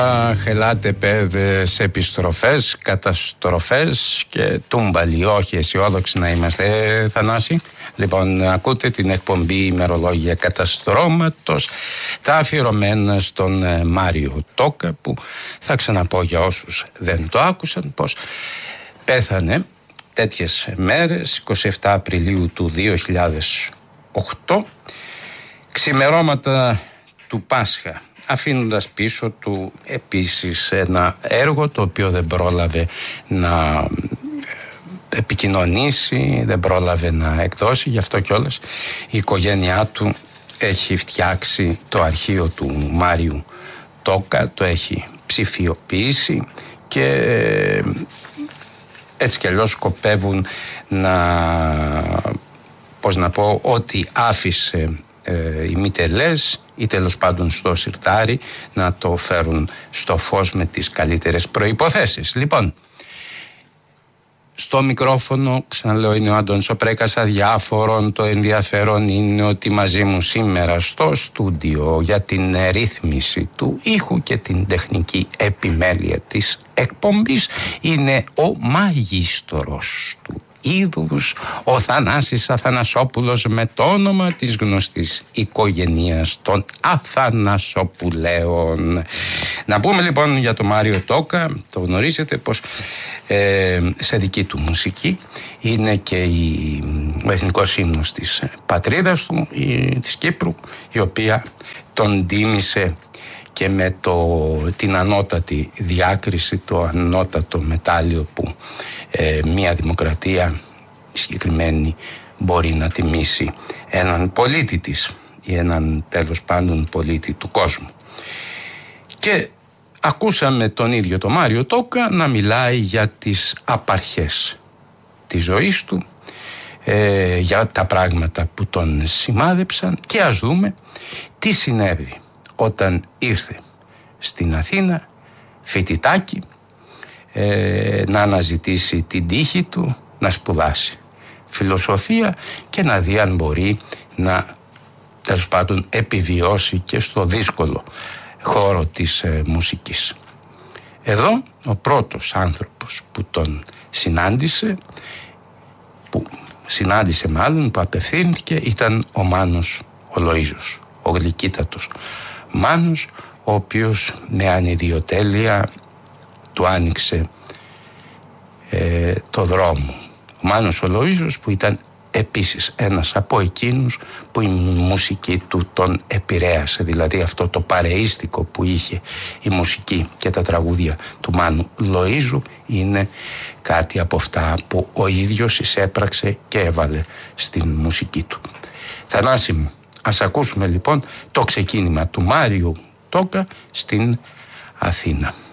Χελάτε παιδες επιστροφές, καταστροφές και τούμπαλοι. Όχι αισιόδοξοι να είμαστε, Θανάση. Λοιπόν, ακούτε την εκπομπή ημερολόγια καταστρώματος, τα αφιερωμένα στον Μάριο Τόκα, που θα ξαναπώ για όσους δεν το άκουσαν πως πέθανε τέτοιες μέρες, 27 Απριλίου του 2008, ξημερώματα του Πάσχα, αφήνοντας πίσω του επίσης ένα έργο το οποίο δεν πρόλαβε να επικοινωνήσει, δεν πρόλαβε να εκδώσει. Γι' αυτό κιόλας η οικογένειά του έχει φτιάξει το αρχείο του Μάριου Τόκα, το έχει ψηφιοποιήσει και έτσι κι αλλιώς σκοπεύουν να πω, ότι άφησε οι μητελές ή τέλος πάντων στο σιρτάρι να το φέρουν στο φως με τις καλύτερες προϋποθέσεις. Λοιπόν, στο μικρόφωνο, ξαναλέω, είναι ο Αντώνης ο Πρέκας Αδιάφορον. Το ενδιαφέρον είναι ότι μαζί μου σήμερα στο στούντιο για την ρύθμιση του ήχου και την τεχνική επιμέλεια της εκπομπής είναι ο μαγίστορος του είδους, ο Θανάσης Αθανασόπουλος, με το όνομα της γνωστής οικογενείας των Αθανασοπουλαίων. Να πούμε λοιπόν για τον Μάριο Τόκα, το γνωρίζετε πως σε δική του μουσική είναι και ο εθνικός ύμνος της πατρίδας του, της Κύπρου, η οποία τον τίμησε και με την ανώτατη διάκριση, το ανώτατο μετάλλιο που μια δημοκρατία συγκεκριμένη μπορεί να τιμήσει έναν πολίτη της ή έναν τέλος πάντων πολίτη του κόσμου. Και ακούσαμε τον ίδιο τον Μάριο Τόκα να μιλάει για τις απαρχές της ζωής του, για τα πράγματα που τον σημάδεψαν, και ας δούμε τι συνέβη όταν ήρθε στην Αθήνα φοιτητάκι να αναζητήσει την τύχη του, να σπουδάσει φιλοσοφία και να δει αν μπορεί να τέλος πάντων επιβιώσει και στο δύσκολο χώρο της μουσικής. Εδώ ο πρώτος άνθρωπος που τον συνάντησε, που απευθύνθηκε, ήταν ο Μάνος ο Λοΐζος, ο γλυκύτατος Μάνος, ο οποίος με ανιδιοτέλεια του άνοιξε το δρόμο. Ο Μάνος ο Λοΐζος, που ήταν επίσης ένας από εκείνους που η μουσική του τον επηρέασε, δηλαδή αυτό το παρεΐστικο που είχε η μουσική και τα τραγούδια του Μάνου Λοΐζου είναι κάτι από αυτά που ο ίδιος εισέπραξε και έβαλε στην μουσική του. Θανάση μου, ας ακούσουμε λοιπόν το ξεκίνημα του Μάριου Τόκα στην Αθήνα.